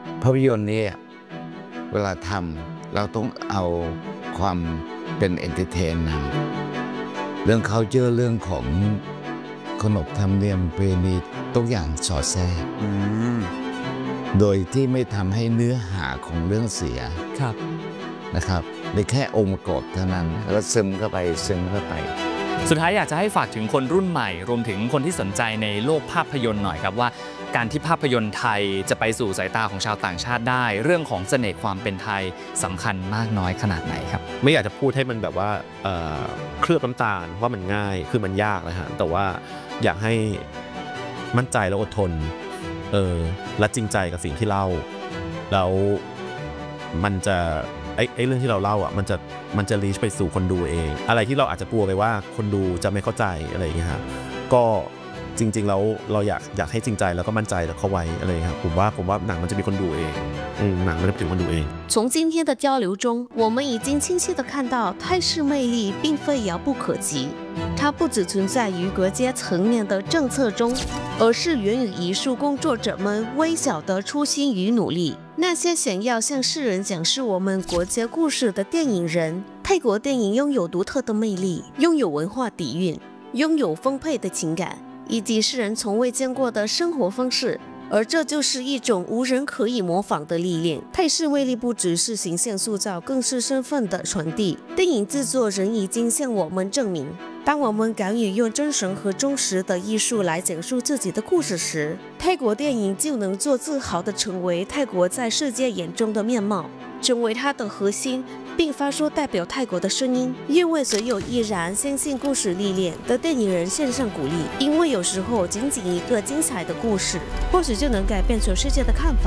ภาพยนตร์เนี่ยเวลาทำเราต้องเอาความเป็นเอนเตอร์เทนนำเรื่อง culture เรื่องของขนบธรรมเนียมประเพณีทุกอย่างสอดแทรกโดยที่ไม่ทำให้เนื้อหาของเรื่องเสียนะครับในแค่องค์ประกอบเท่านั้นแล้วซึมเข้าไปสุดท้ายอยากจะให้ฝากถึงคนรุ่นใหม่รวมถึงคนที่สนใจในโลกภาพยนตร์หน่อยครับว่าการที่ภาพยนตร์ไทยจะไปสู่สายตาของชาวต่างชาติได้เรื่องของเสน่ห์ความเป็นไทยสำคัญมากน้อยขนาดไหนครับไม่อยากจะพูดให้มันแบบว่าเคลือบน้ำตาลว่ามันง่ายคือมันยากนะฮะแต่ว่าอยากให้มั่นใจและอดทนและจริงใจกับสิ่งที่เล่าแล้วมันจะไอ้เรื่องที่เราเล่าอ่ะมันจะรีชไปสู่คนดูเองอะไรที่เราอาจจะกลัวไปว่าคนดูจะไม่เข้าใจอะไรอย่างเงี้ยฮะก็จริงๆแล้วเราอยากให้จริงใจแล้วก็มั่นใจแล้วเข้าไว้อะไรครับผมว่าหนังมันจะมีคนดูเองหนังมันจะถึงคนดูเอง从今天的交流中我们已经清晰地看到泰式魅力并非遥不可及它不只存在于国家层面的政策中而是源于艺术工作者们微小的初心与努力那些想要向世人讲述我们国家故事的电影人泰国电影拥有独特的魅力拥有文化底蕴拥有丰沛的情感以及世人从未见过的生活方式而这就是一种无人可以模仿的历练泰式魅力不只是形象塑造更是身份的传递电影制作人已经向我们证明当我们敢于用真诚和忠实的艺术来讲述自己的故事时泰国电影就能做自豪地成为泰国在世界眼中的面貌成为它的核心并发出代表泰国的声音愿为所有依然相信故事历练的电影人献上鼓励因为有时候仅仅一个精彩的故事或许就能改变全世界的看法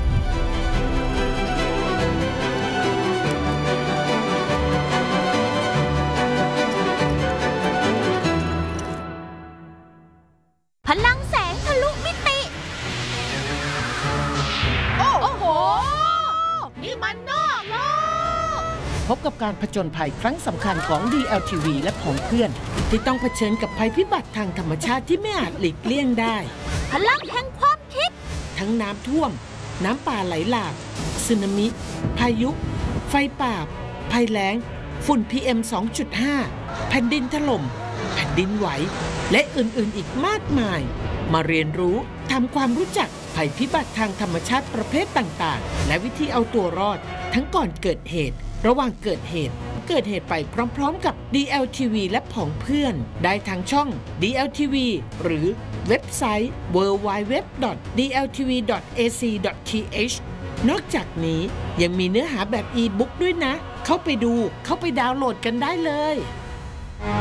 พลังแสงทะลุมิติโอ้โหนี่มันนอกโลกพบกับการผจญภัยครั้งสำคัญของ DLTV และของเพื่อนที่ต้องเผชิญกับภัยพิบัติทางธรรมชาติที่ไม่อาจหลีกเลี่ยงได้พลังแห่งความคิดทั้งน้ำท่วมน้ำป่าไหลหลากสึนามิพายุไฟป่าภัยแล้งฝุ่น PM 2.5 แผ่นดินถล่มแผ่นดินไหวและอื่นๆอีกมากมายมาเรียนรู้ทำความรู้จักภัยพิบัติทางธรรมชาติประเภทต่างๆและวิธีเอาตัวรอดทั้งก่อนเกิดเหตุระหว่างเกิดเหตุไปพร้อมๆกับ DLTV และผองเพื่อนได้ทางช่อง DLTV หรือเว็บไซต์ www.dltv.ac.th นอกจากนี้ยังมีเนื้อหาแบบอีบุ๊กด้วยนะเข้าไปดูเข้าไปดาวน์โหลดกันได้เลย